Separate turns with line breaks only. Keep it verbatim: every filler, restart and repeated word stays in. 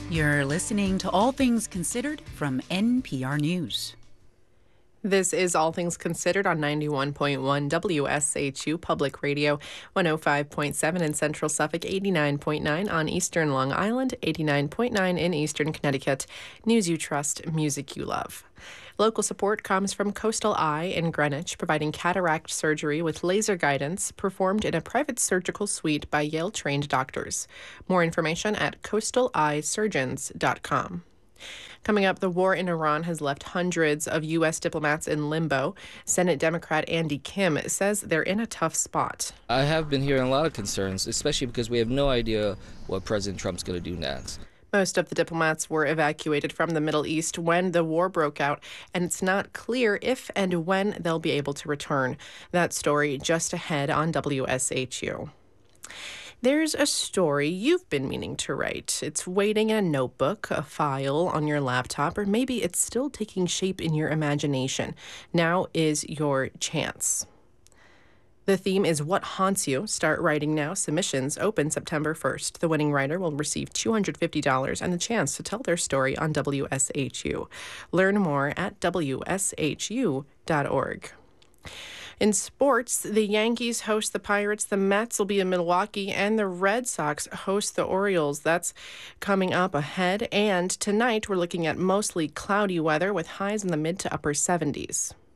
You're listening to All Things Considered from N P R News.
This is All Things Considered on ninety-one point one W S H U Public Radio, one oh five point seven in Central Suffolk, eighty-nine point nine on Eastern Long Island, eighty-nine point nine in Eastern Connecticut. News you trust, music you love. Local support comes from Coastal Eye in Greenwich, providing cataract surgery with laser guidance performed in a private surgical suite by Yale-trained doctors. More information at coastal eye surgeons dot com. Coming up, the war in Iran has left hundreds of U S diplomats in limbo. Senate Democrat Andy Kim says they're in a tough spot.
I have been hearing a lot of concerns, especially because we have no idea what President Trump's going to do next.
Most of the diplomats were evacuated from the Middle East when the war broke out, and it's not clear if and when they'll be able to return. That story just ahead on W S H U. There's a story you've been meaning to write. It's waiting in a notebook, a file on your laptop, or maybe it's still taking shape in your imagination. Now is your chance. The theme is What Haunts You. Start writing now. Submissions open September first. The winning writer will receive two hundred fifty dollars and the chance to tell their story on W S H U. Learn more at W S H U dot org. In sports, the Yankees host the Pirates, the Mets will be in Milwaukee, and the Red Sox host the Orioles. That's coming up ahead. And tonight, we're looking at mostly cloudy weather with highs in the mid to upper seventies.